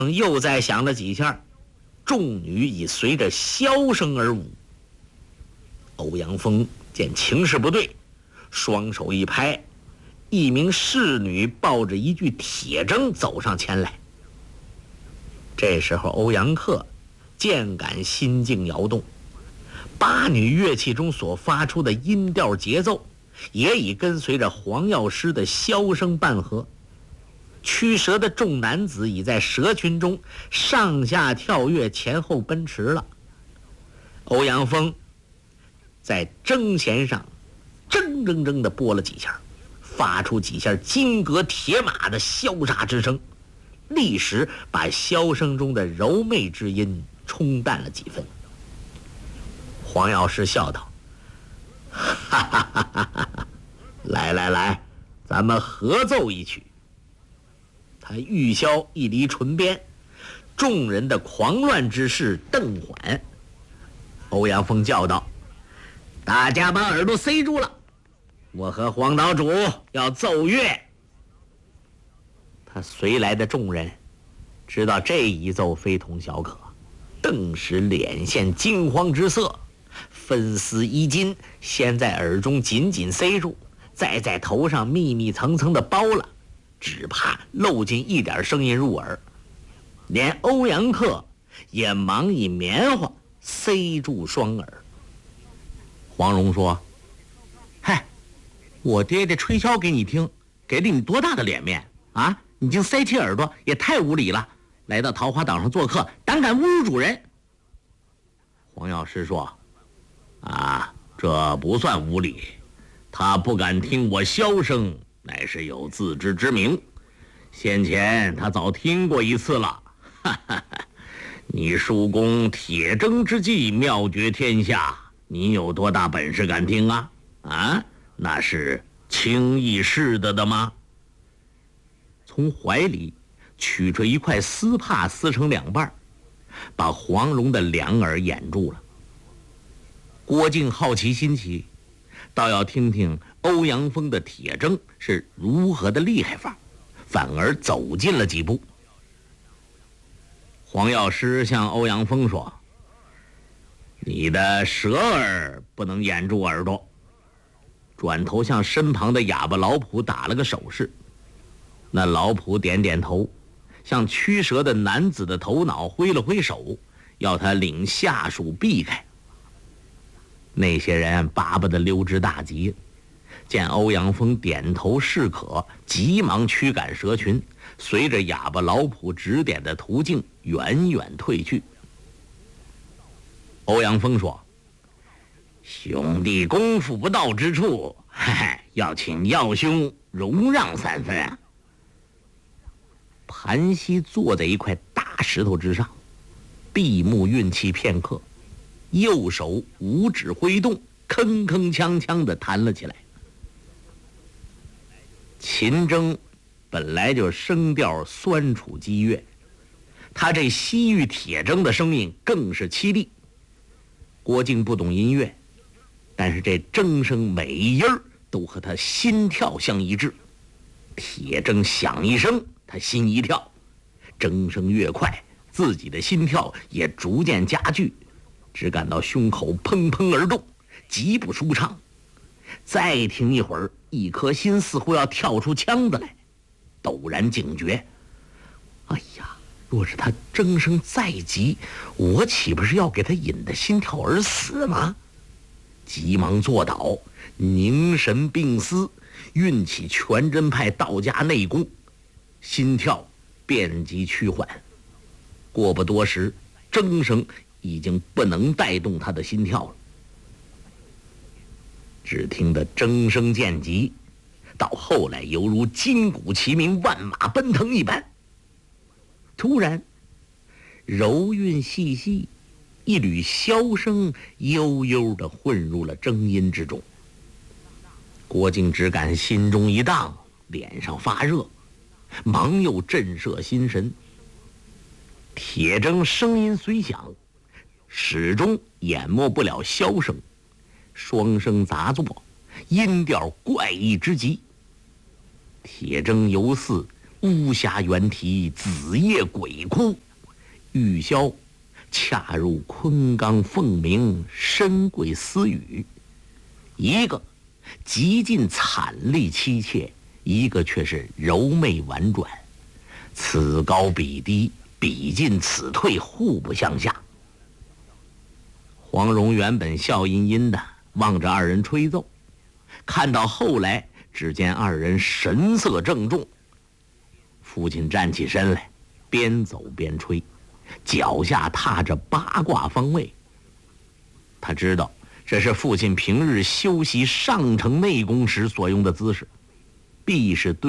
又再响了几下，众女已随着箫声而舞。欧阳锋见情势不对，双手一拍，一名侍女抱着一具铁筝走上前来。这时候欧阳克渐感心境摇动，八女乐器中所发出的音调节奏也已跟随着黄药师的箫声伴合。驱蛇的众男子已在蛇群中上下跳跃，前后奔驰了。欧阳锋在筝弦上铮铮铮地拨了几下，发出几下金戈铁马的潇洒之声，立时把箫声中的柔媚之音冲淡了几分。黄药师笑道：“哈哈哈哈哈！来来来，咱们合奏一曲。”他玉箫一离唇边，众人的狂乱之势顿缓。欧阳锋叫道：“大家把耳朵塞住了，我和黄岛主要奏乐。”他随来的众人知道这一奏非同小可，顿时脸现惊慌之色，分丝衣襟先在耳中紧紧塞住，再在头上密密层层的包了，只怕漏进一点声音入耳。连欧阳克也忙以棉花塞住双耳。黄蓉说：“嗨，我爹爹吹箫给你听，给了你多大的脸面啊？你竟塞起耳朵，也太无礼了！来到桃花岛上做客，胆敢侮辱主人！”黄药师说：“啊，这不算无礼，他不敢听我箫声，乃是有自知之明。先前他早听过一次了。哈哈哈！你叔公铁筝之技妙绝天下，你有多大本事敢听啊？啊，那是轻易似的吗？”从怀里取出一块丝帕，撕成两半，把黄蓉的两耳掩住了。郭靖好奇心起，倒要听听欧阳锋的铁筝是如何的厉害法，反而走近了几步。黄药师向欧阳锋说：“你的蛇儿不能掩住耳朵。”转头向身旁的哑巴老仆打了个手势，那老仆点点头，向驱蛇的男子的头脑挥了挥手，要他领下属避开。那些人巴巴的溜之大吉，见欧阳锋点头示可，急忙驱赶蛇群，随着哑巴老仆指点的途径远远退去。欧阳锋说：“兄弟功夫不到之处，要请耀兄容让3分啊。”盘膝坐在一块大石头之上，闭目运气片刻，右手五指挥动，铿铿锵锵地弹了起来。琴筝本来就声调酸楚激越，他这西域铁筝的声音更是凄厉。郭靖不懂音乐，但是这筝声每一音儿都和他心跳相一致。铁筝响一声，他心一跳，筝声越快，自己的心跳也逐渐加剧，只感到胸口砰砰而动，极不舒畅。再听一会儿，一颗心似乎要跳出腔子来，陡然警觉：哎呀，若是他筝声再急，我岂不是要给他引得心跳而死吗？急忙坐倒，凝神并思，运起全真派道家内功，心跳便即趋缓。过不多时，筝声已经不能带动他的心跳了。只听得筝声渐急，到后来犹如金鼓齐鸣，万马奔腾一般。突然柔韵细细，一缕箫声悠悠地混入了筝音之中。郭靖只感心中一荡，脸上发热，忙又震慑心神。铁筝声音虽响，始终掩没不了箫声，双声杂作，音调怪异之极。铁筝犹似巫峡猿啼，子夜鬼哭，玉箫恰如昆冈凤鸣，深贵私语。一个极尽惨厉凄切，一个却是柔媚婉转，此高彼低，彼进此退，互不相下。黄蓉原本笑吟吟的望着二人吹奏，看到后来，只见二人神色郑重。父亲站起身来，边走边吹，脚下踏着八卦方位。他知道这是父亲平日修习上乘内功时所用的姿势，必是对